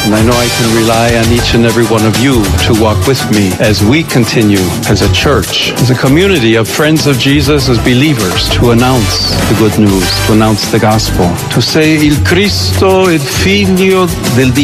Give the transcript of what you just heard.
And I know I can rely on each and every one of you to walk with me as we continue as a church, as a community of friends of Jesus, as believers, to announce the good news, to announce the gospel, to say, Il Cristo, il Figlio del Dio.